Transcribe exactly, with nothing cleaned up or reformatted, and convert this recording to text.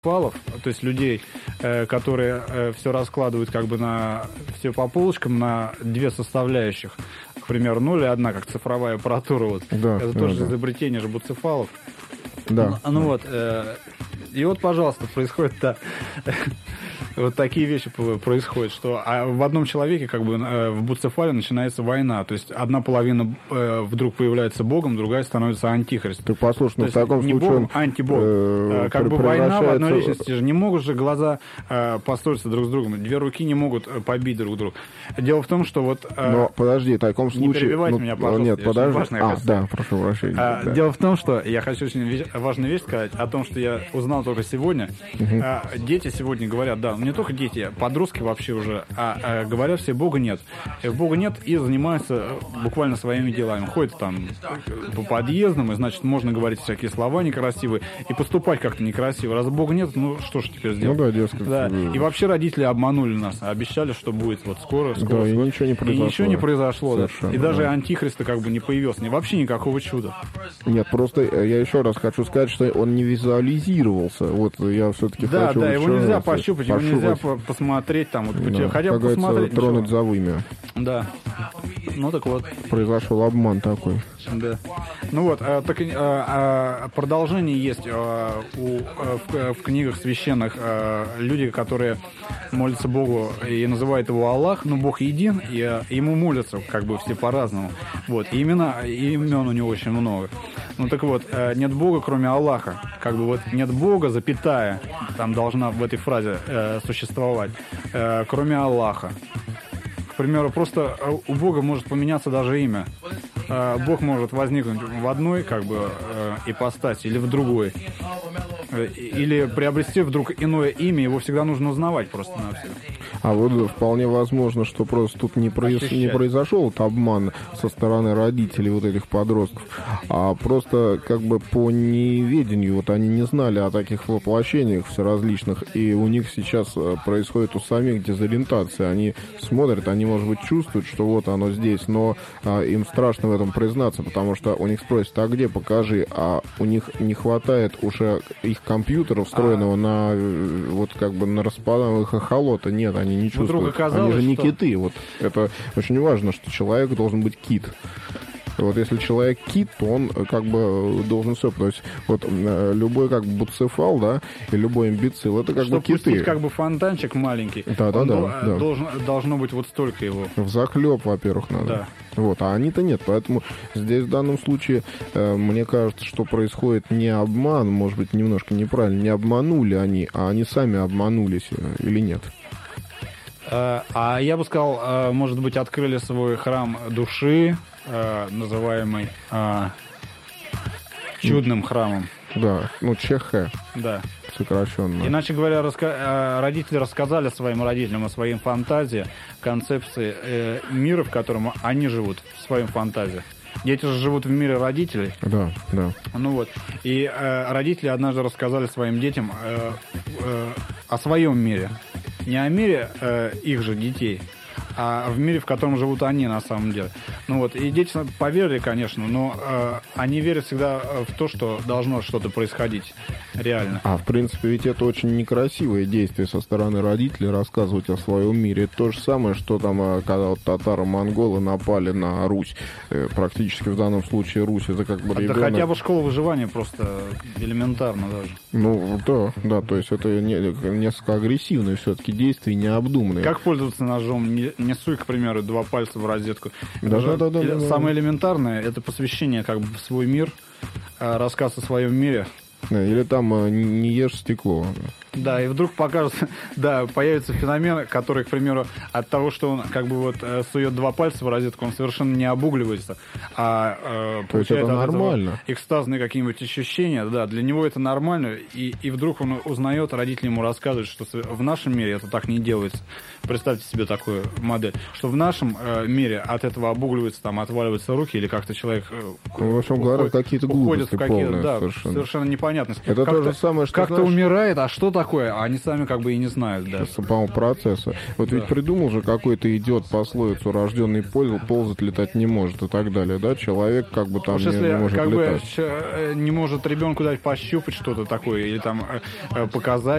фалов, то есть людей, э, которые э, все раскладывают как бы на все по полочкам на две составляющих, к примеру, ноль и одна, как цифровая аппаратура, вот. Да, Это да, тоже да. изобретение же буцефалов. Да. Ну, ну вот, э, и вот, пожалуйста, происходит, да, вот такие вещи происходят, что а в одном человеке, как бы, э, в буцефале начинается война, то есть одна половина э, вдруг появляется богом, другая становится антихристом. Ты послушай, ну в есть таком не случае богом, он, а антибог. э, Э, как бы превращается- война в одной личности же. Не могут же глаза э, построиться друг с другом, две руки не могут э, побить друг друга. Дело в том, что вот... э, Но подожди, в таком не случае... перебивайте ну, меня, пожалуйста, Нет, я очень подожди. важное А, хочу да, прошу прощения. А, да. Дело в том, что я хочу очень вещь- важную вещь сказать о том, что я узнал только сегодня. А, дети сегодня говорят, да, не только дети, подростки вообще уже, а, а говорят все, Бога нет. Э, Бога нет и занимаются э, буквально своими делами. Ходят там э, по подъездам, и, значит, можно говорить всякие слова некрасивые и поступать как-то некрасиво. Раз Бога нет, ну что ж теперь сделать? Ну да, дескать. Да. э, И вообще родители обманули нас, обещали, что будет вот скоро, скоро. Да, и скоро. ничего не И произошло. ничего не произошло, да. Совершенно, И даже да. антихриста как бы не появился. Вообще никакого чуда. Нет, просто э, я еще раз хочу сказать, что он не визуализировался. Вот я все-таки Да, хочу... да, его еще нельзя раз пощупать, его нельзя по- посмотреть там, вот, Да, хотя бы как говорится, посмотреть. тронуть ничего. за вымя. Да. Ну так вот, Произошел обман такой. да. Ну вот, а, так, и, а, а, продолжение есть а, у, а, в, в книгах священных а, люди, которые молятся Богу и называют его Аллах, но Бог един, и а, ему молятся как бы все по-разному. Вот, и имена, и имен у него очень много. Ну так вот, а, нет Бога, кроме Аллаха. Как бы вот нет Бога, запятая, там должна в этой фразе э, существовать, э, кроме Аллаха. К примеру, просто э, у Бога может поменяться даже имя. Э, Бог может возникнуть в одной, как бы, э, ипостаси или в другой. Э, Или приобрести вдруг иное имя, его всегда нужно узнавать просто-навсего. А вот вполне возможно, что просто тут не, произ- Ощущать. не произошел вот обман со стороны родителей вот этих подростков, а просто как бы по неведению, вот они не знали о таких воплощениях всеразличных, и у них сейчас э, происходит у самих дезориентация. Они смотрят, они, может быть, чувствуют, что вот оно здесь, но а, им страшно в этом признаться, потому что у них спросят, а где, покажи, а у них не хватает уже их компьютера, встроенного на э, вот как бы на распадом их эхолота. Нет, они не чувствуют. вдруг оказалось, Они же не что- киты. Вот это очень важно, что человек должен быть кит. Вот если человек кит, то он э, как бы должен все. То есть вот э, любой как бы буцефал, да, и любой имбецил, это как Чтобы бы киты. пустить как бы фонтанчик маленький, Да, да, он да, дол- да. Должен, должно быть вот столько его. Взахлеб, во-первых, надо. Да. Вот, а они-то нет. Поэтому здесь в данном случае э, мне кажется, что происходит не обман, может быть, немножко неправильно, не обманули они, а они сами обманулись э, или нет. Э, А я бы сказал, э, может быть, открыли свой храм души, э, называемый э, чудным храмом. Да, ну ЧХ Да. сокращенно. Иначе говоря, раска- э, родители рассказали своим родителям о своей фантазии, концепции э, мира, в котором они живут, в своем фантазии. Дети же живут в мире родителей. Да, да. Ну вот. И э, родители однажды рассказали своим детям э, э, о своем мире. Не о мире э, их же детей, а в мире, в котором живут они на самом деле. Ну вот. И дети поверили, конечно, но э, они верят всегда в то, что должно что-то происходить реально. А в принципе, ведь это очень некрасивое действие со стороны родителей рассказывать о своем мире. Это то же самое, что там, э, когда вот татаро-монголы напали на Русь. Э, Практически в данном случае Русь это как бы Да ребенок... хотя бы школа выживания просто элементарно даже. Ну, да, да, то есть это не- несколько агрессивное все-таки действие, необдуманное. Как пользоваться ножом? Не, не суй, к примеру, два пальца в розетку. Да, Это да, же да, да, эле- да, да. Самое элементарное — это посвящение как бы в свой мир, э, рассказ о своем мире. Или там э, не ешь стекло. Да, и вдруг покажется, да, появится феномен, который, к примеру, от того, что он как бы вот э, сует два пальца в розетку, он совершенно не обугливается, а э, То есть получает это от этого нормально? экстазные какие-нибудь ощущения, да, для него это нормально, и, и вдруг он узнает, родители ему рассказывают, что в нашем мире это так не делается. Представьте себе такую модель, что в нашем э, мире от этого обугливаются, там, отваливаются руки, или как-то человек э, Ну, в общем, говорят, какие-то уходит глупости в какие-то, полные да, совершенно. совершенно непонятно. непонятность. Это то же самое, что, как-то знаешь, умирает, а что такое? А они сами как бы и не знают, да. самого процесса. Вот Да. ведь придумал же какой-то идиот пословицу: рожденный ползать, летать не может и так далее, да? Человек как бы там Уж не, если не может как бы летать. щ- э, не может ребенку дать пощупать что-то такое или там э, э, показать,